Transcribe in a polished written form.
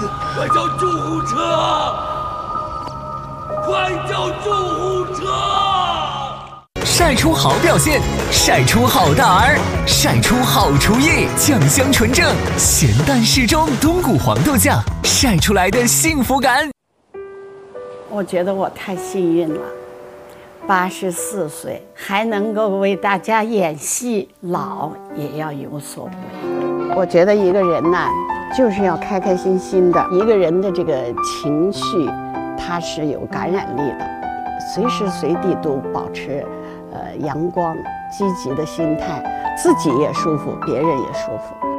快叫救护车！快叫救护车！ 晒出好表现，晒出好大儿，晒出好厨艺，酱香纯正，咸淡适中，冬菇黄豆酱，晒出来的幸福感。 我觉得我太幸运了，84岁还能够为大家演戏，老也要有所为。我觉得一个人呢，就是要开开心心的，一个人的这个情绪，它是有感染力的，随时随地都保持阳光积极的心态，自己也舒服，别人也舒服。